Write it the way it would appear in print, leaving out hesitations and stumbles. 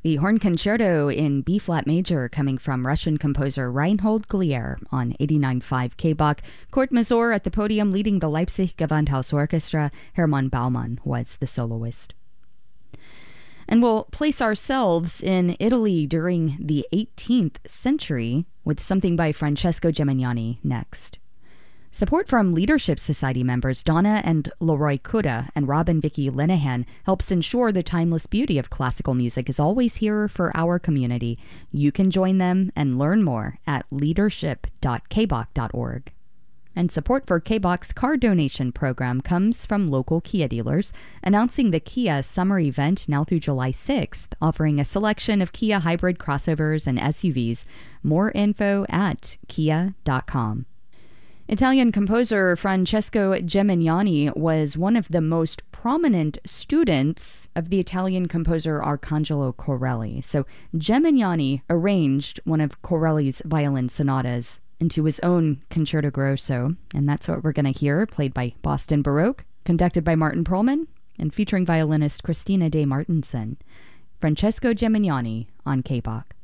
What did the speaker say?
The Horn Concerto in B-flat major coming from Russian composer Reinhold Glier on 89.5 KBach. Kurt Masur at the podium leading the Leipzig Gewandhaus Orchestra. Hermann Baumann was the soloist. And we'll place ourselves in Italy during the 18th century with something by Francesco Gemignani next. Support from Leadership Society members Donna and Leroy Kuda and Rob and Vicky Linehan helps ensure the timeless beauty of classical music is always here for our community. You can join them and learn more at leadership.kbach.org. And support for KBach's car donation program comes from local Kia dealers, announcing the Kia Summer Event now through July 6th, offering a selection of Kia hybrid crossovers and SUVs. More info at kia.com. Italian composer Francesco Gemignani was one of the most prominent students of the Italian composer Arcangelo Corelli. So Gemignani arranged one of Corelli's violin sonatas into his own Concerto Grosso, and that's what we're going to hear, played by Boston Baroque, conducted by Martin Perlman, and featuring violinist Christina De Martenson. Francesco Gemignani on KBach.